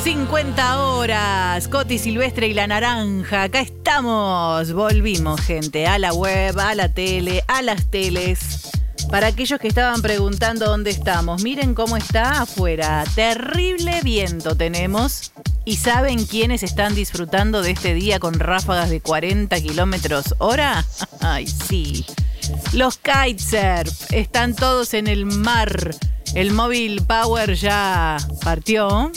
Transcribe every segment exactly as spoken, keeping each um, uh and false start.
cincuenta horas, Coti Silvestre y La Naranja, acá estamos, volvimos gente, a la web, a la tele, a las teles. Para aquellos que estaban preguntando dónde estamos, miren cómo está afuera, terrible viento tenemos. ¿Y saben quiénes están disfrutando de este día con ráfagas de cuarenta kilómetros hora? Ay, sí, los kitesurf, están todos en el mar, el móvil Power ya partió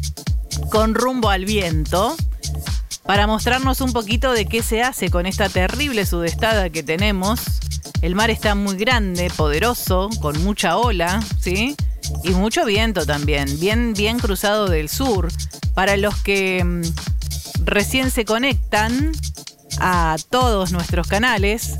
con rumbo al viento, para mostrarnos un poquito de qué se hace con esta terrible sudestada que tenemos. El mar está muy grande, poderoso, con mucha ola, ¿sí? Y mucho viento también, bien, bien cruzado del sur. Para los que mmm, recién se conectan a todos nuestros canales,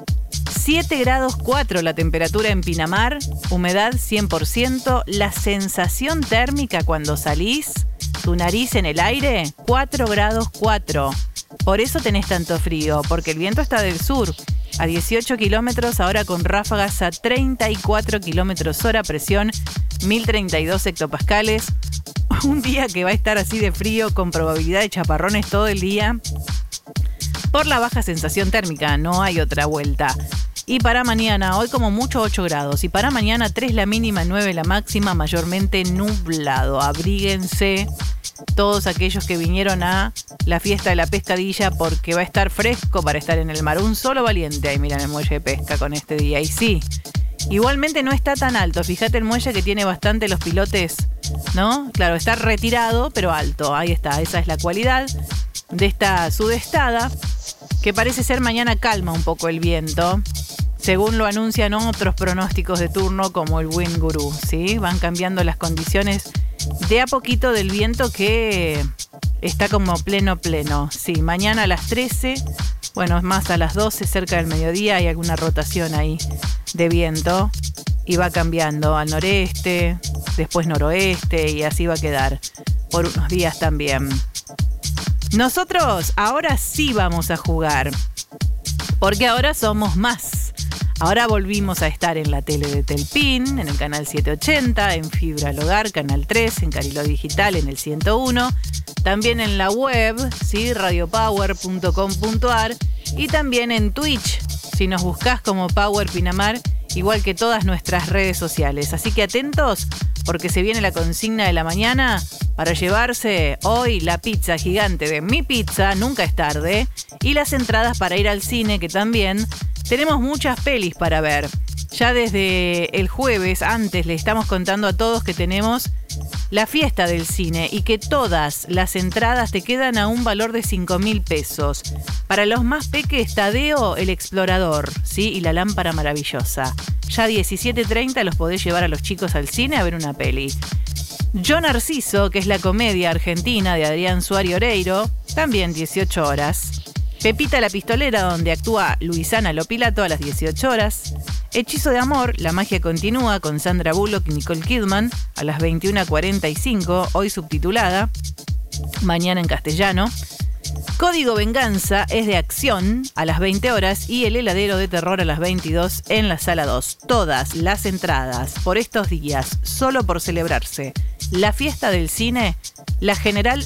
siete grados cuatro la temperatura en Pinamar, humedad cien por ciento, la sensación térmica cuando salís, tu nariz en el aire, cuatro grados cuatro. Por eso tenés tanto frío, porque el viento está del sur, a dieciocho kilómetros, ahora con ráfagas a treinta y cuatro kilómetros hora, presión mil treinta y dos hectopascales. Un día que va a estar así de frío, con probabilidad de chaparrones todo el día, por la baja sensación térmica, no hay otra vuelta. Y para mañana, hoy como mucho ocho grados, y para mañana tres la mínima, nueve la máxima, mayormente nublado. Abríguense todos aquellos que vinieron a la fiesta de la pescadilla, porque va a estar fresco para estar en el mar. Un solo valiente ahí, miran el muelle de pesca con este día. Y sí, igualmente no está tan alto. Fíjate el muelle que tiene bastante los pilotes, ¿no? Claro, está retirado, pero alto. Ahí está, esa es la cualidad de esta sudestada, que parece ser mañana calma un poco el viento, según lo anuncian otros pronósticos de turno como el Wind Guru, ¿sí? Van cambiando las condiciones de a poquito del viento, que está como pleno pleno. Sí, mañana a las trece, bueno, más a las doce, cerca del mediodía, hay alguna rotación ahí de viento y va cambiando al noreste, después noroeste, y así va a quedar por unos días también. Nosotros ahora sí vamos a jugar, porque ahora somos más. Ahora volvimos a estar en la tele de Telpin, en el canal setecientos ochenta, en Fibra al Hogar, canal tres, en Cariló Digital, en el ciento uno, también en la web, ¿sí? radio power punto com punto a r, y también en Twitch, si nos buscás como Power Pinamar, igual que todas nuestras redes sociales. Así que atentos, porque se viene la consigna de la mañana para llevarse hoy la pizza gigante de Mi Pizza, nunca es tarde, y las entradas para ir al cine, que también tenemos muchas pelis para ver. Ya desde el jueves, antes, le estamos contando a todos que tenemos la fiesta del cine y que todas las entradas te quedan a un valor de cinco mil pesos. Para los más peques, Tadeo el Explorador, ¿sí? Y La Lámpara Maravillosa. Ya diecisiete treinta los podés llevar a los chicos al cine a ver una peli. Yo Narciso, que es la comedia argentina de Adrián Suárez Oreiro, también dieciocho horas. Pepita la Pistolera, donde actúa Luisana Lopilato, a las dieciocho horas. Hechizo de Amor, La Magia Continúa, con Sandra Bullock y Nicole Kidman, a las veintiuna cuarenta y cinco, hoy subtitulada, mañana en castellano. Código Venganza es de acción, a las veinte horas, y El Heladero de Terror a las veintidós en la sala dos. Todas las entradas por estos días, solo por celebrarse la fiesta del cine, la General